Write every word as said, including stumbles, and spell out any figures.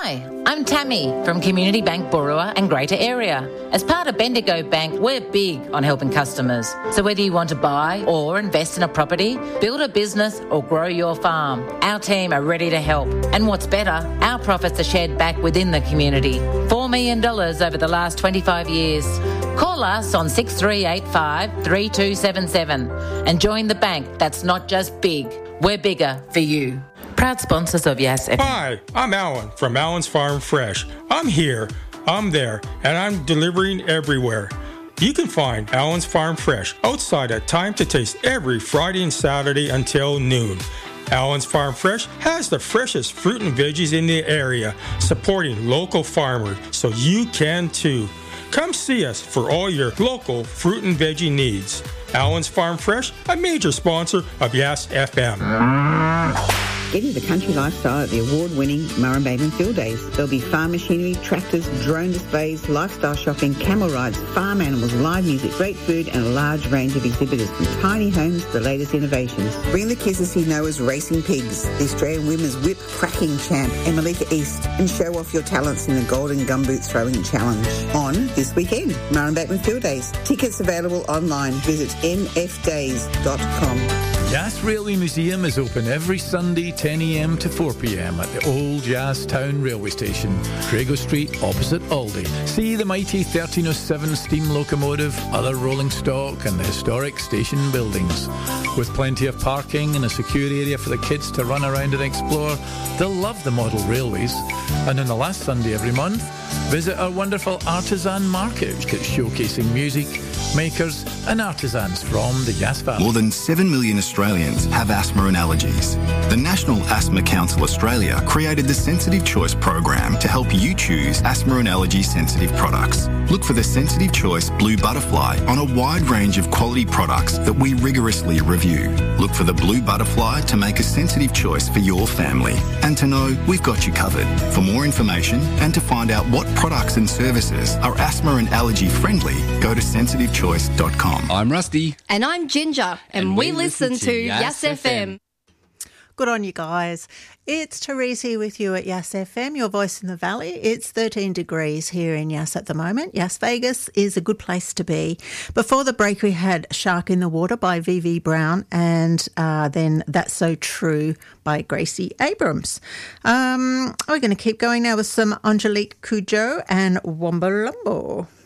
Hi, I'm Tammy from Community Bank Burua and Greater Area. As part of Bendigo Bank, we're big on helping customers. So whether you want to buy or invest in a property, build a business or grow your farm, our team are ready to help. And what's better, our profits are shared back within the community. four million dollars over the last twenty-five years. Call us on six three eight five, three two seven seven and join the bank that's not just big, we're bigger for you. Proud sponsors of Yes F M. Hi, I'm Alan from Alan's Farm Fresh. I'm here, I'm there, and I'm delivering everywhere. You can find Alan's Farm Fresh outside at Time to Taste every Friday and Saturday until noon. Alan's Farm Fresh has the freshest fruit and veggies in the area, supporting local farmers, so you can too. Come see us for all your local fruit and veggie needs. Alan's Farm Fresh, a major sponsor of Yes F M. Get into the country lifestyle at the award-winning Murrumbateman Field Days. There'll be farm machinery, tractors, drone displays, lifestyle shopping, camel rides, farm animals, live music, great food and a large range of exhibitors from tiny homes to the latest innovations. Bring the kids to see Noah's Racing Pigs, the Australian Women's Whip Cracking Champ, and Malika East, and show off your talents in the Golden Gumboot Throwing Challenge. On this weekend, Murrumbateman Field Days. Tickets available online. Visit m f days dot com. Yass Railway Museum is open every Sunday ten a m to four p m at the old Yass Town Railway Station, Crago Street, opposite Aldi. See the mighty thirteen oh seven steam locomotive, other rolling stock and the historic station buildings. With plenty of parking and a secure area for the kids to run around and explore, they'll love the model railways. And on the last Sunday every month, visit our wonderful artisan market, which is showcasing music, makers and artisans from the Yass Valley. More than seven million Australians have asthma and allergies. The National Asthma Council Australia created the Sensitive Choice program to help you choose asthma and allergy sensitive products. Look for the Sensitive Choice Blue Butterfly on a wide range of quality products that we rigorously review. Look for the Blue Butterfly to make a sensitive choice for your family and to know we've got you covered. For more information and to find out what products and services are asthma and allergy friendly, go to sensitive choice dot com. I'm Rusty. And I'm Ginger. And, and we, we listen, listen to Yass F M. Good on you guys. It's Therese here with you at Yass F M, your voice in the valley. It's thirteen degrees here in Yass at the moment. Yass Vegas is a good place to be. Before the break, we had Shark in the Water by V V Brown and uh, then That's So True by Gracie Abrams. Um, we're going to keep going now with some Angelique Kidjo and Wombalumbo.